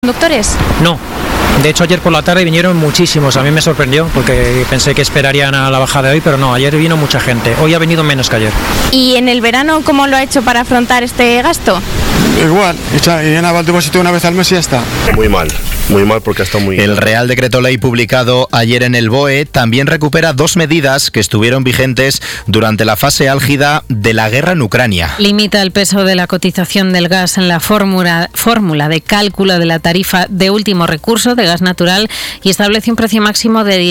¿Conductores? No. De hecho, ayer por la tarde vinieron muchísimos. A mí me sorprendió porque pensé que esperarían a la bajada de hoy, pero no, ayer vino mucha gente. Hoy ha venido menos que ayer. ¿Y en el verano cómo lo ha hecho para afrontar este gasto? Igual, llenaba el depósito una vez al mes y ya está. Muy mal porque está muy... El Real Decreto Ley publicado ayer en el BOE también recupera dos medidas que estuvieron vigentes durante la fase álgida de la guerra en Ucrania. Limita el peso de la cotización del gas en la fórmula de cálculo de la tarifa de último recurso de gas natural y establece un precio máximo de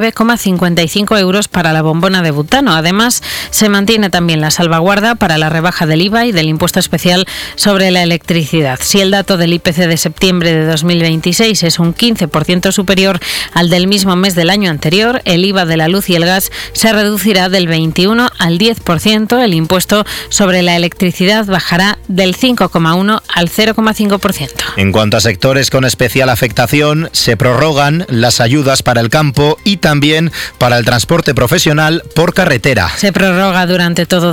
19,55 euros para la bombona de butano. Además, se mantiene también la salvaguarda para la rebaja del IVA y del impuesto especial sobre la electricidad. Si el dato del IPC de septiembre de 2026 es un 15% superior al del mismo mes del año anterior, el IVA de la luz y el gas se reducirá del 21 al 10%, el impuesto sobre la electricidad bajará del 5,1 al 0,5%. En cuanto a sectores con especial afectación, se prorrogan las ayudas para el campo y también para el transporte profesional por carretera. Se prorroga durante todo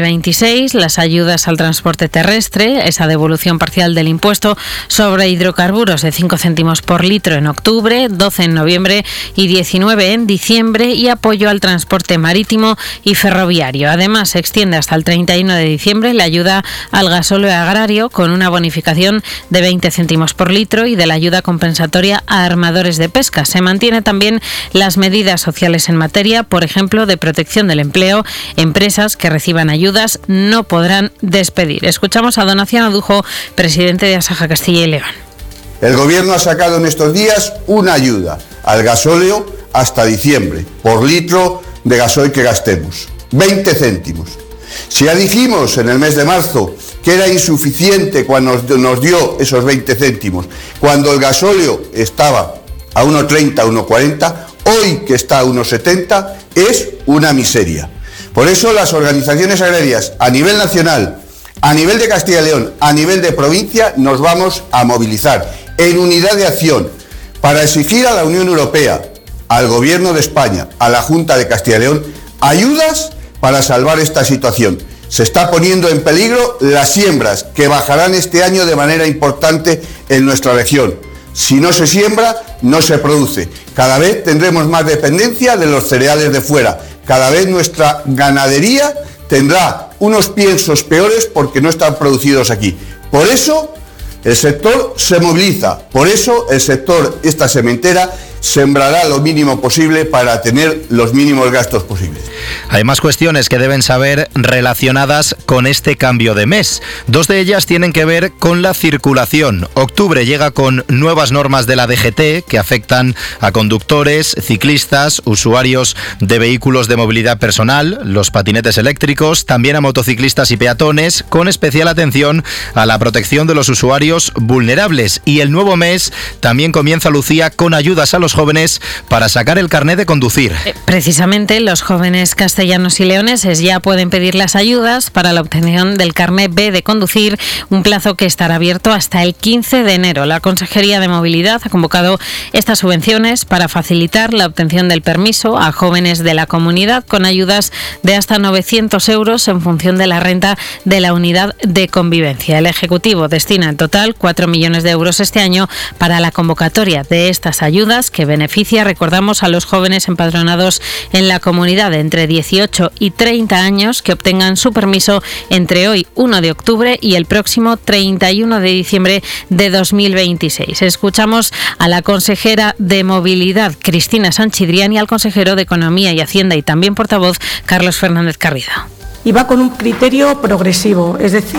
2026 las ayudas al transporte terrestre, esa devolución parcial del impuesto sobre hidrocarburos de 5 céntimos por litro en octubre, 12 en noviembre y 19 en diciembre, y apoyo al transporte marítimo y ferroviario. Además, se extiende hasta el 31 de diciembre la ayuda al gasóleo agrario con una bonificación de 20 céntimos por litro y de la ayuda compensatoria a armadores de pesca. Se mantiene también las medidas sociales en materia, por ejemplo, de protección del empleo. Empresas que reciban ayudas no podrán despedir. Escuchamos a Donaciano Dujo, presidente de Asaja Castilla y León. El Gobierno ha sacado en estos días una ayuda al gasóleo hasta diciembre, por litro de gasoil que gastemos, 20 céntimos. Si ya dijimos en el mes de marzo que era insuficiente cuando nos dio esos 20 céntimos, cuando el gasóleo estaba a 1,30, 1,40, hoy que está a 1,70, es una miseria. Por eso las organizaciones agrarias a nivel nacional, a nivel de Castilla y León, a nivel de provincia, nos vamos a movilizar en unidad de acción para exigir a la Unión Europea, al Gobierno de España, a la Junta de Castilla y León, ayudas para salvar esta situación. Se está poniendo en peligro las siembras que bajarán este año de manera importante en nuestra región. Si no se siembra, no se produce. Cada vez tendremos más dependencia de los cereales de fuera. Cada vez nuestra ganadería tendrá unos piensos peores porque no están producidos aquí. Por eso el sector se moviliza, por eso el sector, esta sementera, sembrará lo mínimo posible para tener los mínimos gastos posibles. Hay más cuestiones que deben saber relacionadas con este cambio de mes. Dos de ellas tienen que ver con la circulación. Octubre llega con nuevas normas de la DGT que afectan a conductores, ciclistas, usuarios de vehículos de movilidad personal, los patinetes eléctricos, también a motociclistas y peatones, con especial atención a la protección de los usuarios vulnerables. Y el nuevo mes también comienza, Lucía, con ayudas a los jóvenes para sacar el carné de conducir. Precisamente los jóvenes castellanos y leoneses ya pueden pedir las ayudas para la obtención del carné B de conducir, un plazo que estará abierto hasta el 15 de enero. La Consejería de Movilidad ha convocado estas subvenciones para facilitar la obtención del permiso a jóvenes de la comunidad con ayudas de hasta 900 euros en función de la renta de la unidad de convivencia. El Ejecutivo destina en total 4 millones de euros este año para la convocatoria de estas ayudas que beneficia, recordamos, a los jóvenes empadronados en la comunidad de entre 18 y 30 años que obtengan su permiso entre hoy 1 de octubre y el próximo 31 de diciembre de 2026. Escuchamos a la consejera de Movilidad, Cristina Sanchidrián, y al consejero de Economía y Hacienda y también portavoz, Carlos Fernández Carrizo. Y va con un criterio progresivo, es decir,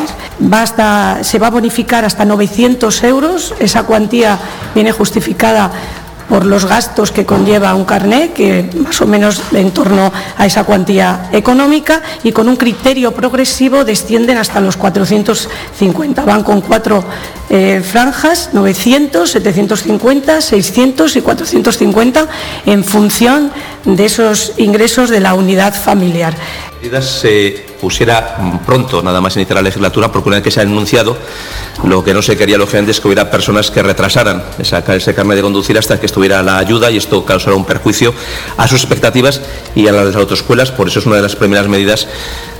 se va a bonificar hasta 900 euros, esa cuantía viene justificada por los gastos que conlleva un carné, que más o menos en torno a esa cuantía económica, y con un criterio progresivo descienden hasta los 450. Van con 4 franjas, 900, 750, 600 y 450, en función de esos ingresos de la unidad familiar. Se pusiera pronto, nada más iniciar la legislatura, porque una vez que se ha anunciado, lo que no se quería lógicamente es que hubiera personas que retrasaran ese carnet de conducir hasta que estuviera la ayuda, y esto causará un perjuicio a sus expectativas y a las de las autoescuelas. Por eso es una de las primeras medidas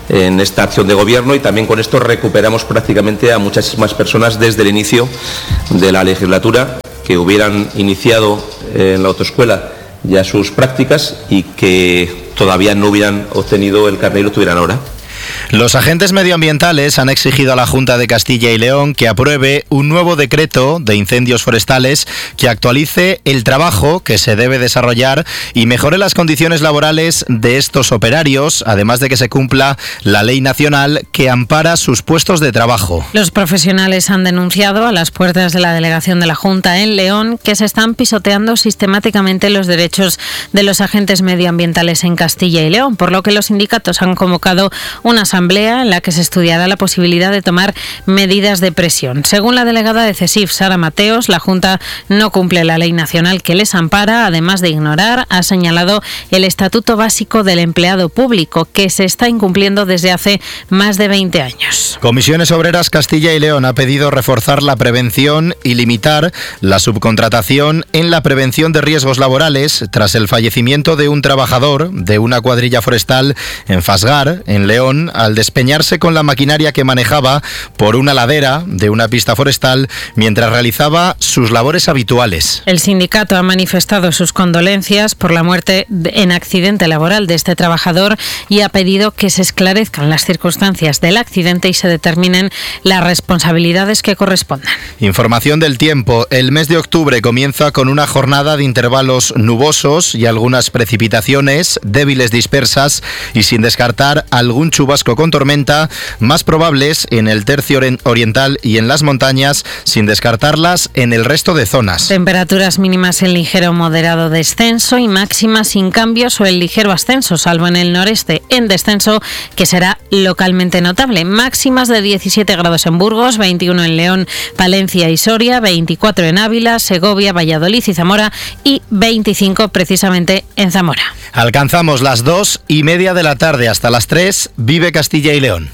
en esta acción de gobierno, y también con esto recuperamos prácticamente a muchísimas personas desde el inicio de la legislatura que hubieran iniciado en la autoescuela ya sus prácticas y que todavía no hubieran obtenido el carnet y lo tuvieran ahora. Los agentes medioambientales han exigido a la Junta de Castilla y León que apruebe un nuevo decreto de incendios forestales que actualice el trabajo que se debe desarrollar y mejore las condiciones laborales de estos operarios, además de que se cumpla la ley nacional que ampara sus puestos de trabajo. Los profesionales han denunciado a las puertas de la delegación de la Junta en León que se están pisoteando sistemáticamente los derechos de los agentes medioambientales en Castilla y León, por lo que los sindicatos han convocado una asamblea en la que se estudiará la posibilidad de tomar medidas de presión. Según la delegada de CESIF, Sara Mateos, la Junta no cumple la ley nacional que les ampara, además de ignorar, ha señalado el Estatuto Básico del Empleado Público, que se está incumpliendo desde hace más de 20 años. Comisiones Obreras Castilla y León ha pedido reforzar la prevención y limitar la subcontratación en la prevención de riesgos laborales tras el fallecimiento de un trabajador de una cuadrilla forestal en Fasgar, en León, al despeñarse con la maquinaria que manejaba por una ladera de una pista forestal mientras realizaba sus labores habituales. El sindicato ha manifestado sus condolencias por la muerte en accidente laboral de este trabajador y ha pedido que se esclarezcan las circunstancias del accidente y se determinen las responsabilidades que correspondan. Información del tiempo. El mes de octubre comienza con una jornada de intervalos nubosos y algunas precipitaciones débiles dispersas y sin descartar algún chubasco con tormenta, más probables en el tercio oriental y en las montañas, sin descartarlas en el resto de zonas. Temperaturas mínimas en ligero o moderado descenso y máximas sin cambios o en ligero ascenso, salvo en el noreste, en descenso, que será localmente notable. Máximas de 17 grados en Burgos, 21 en León, Palencia y Soria, 24 en Ávila, Segovia, Valladolid y Zamora y 25 precisamente en Zamora. Alcanzamos las 2:30 de la tarde hasta las 3. Vive Castilla y León.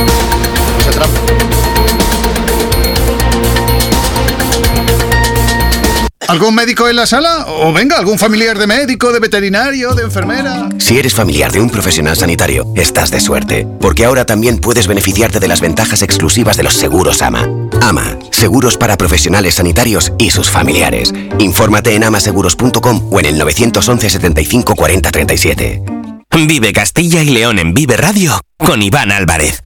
¿Algún médico en la sala? O venga, algún familiar de médico, de veterinario, de enfermera. Si eres familiar de un profesional sanitario, estás de suerte, porque ahora también puedes beneficiarte de las ventajas exclusivas de los seguros AMA. AMA, seguros para profesionales sanitarios y sus familiares. Infórmate en amaseguros.com o en el 911 75 40 37. Vive Castilla y León en Vive Radio con Iván Álvarez.